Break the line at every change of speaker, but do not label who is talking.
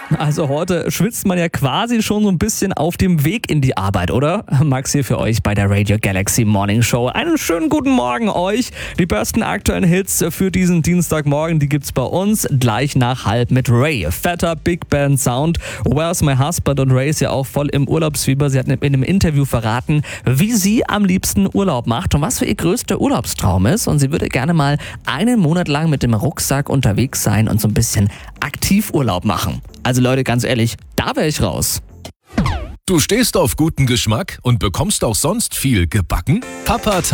Also heute schwitzt man ja quasi schon so ein bisschen auf dem Weg in die Arbeit, oder? Max hier für euch bei der Radio Galaxy Morning Show. Einen schönen guten Morgen euch. Die besten aktuellen Hits für diesen Dienstagmorgen, die gibt's bei uns gleich nach halb mit Ray. Fetter Big Band Sound. Where's My Husband? Und Ray ist ja auch voll im Urlaubsfieber. Sie hat in einem Interview verraten, wie sie am liebsten Urlaub macht und was für ihr größter Urlaubstraum ist. Und sie würde gerne mal einen Monat lang mit dem Rucksack unterwegs sein und so ein bisschen Aktivurlaub machen. Also Leute, ganz ehrlich, da wäre ich raus.
Du stehst auf guten Geschmack und bekommst auch sonst viel gebacken? Papa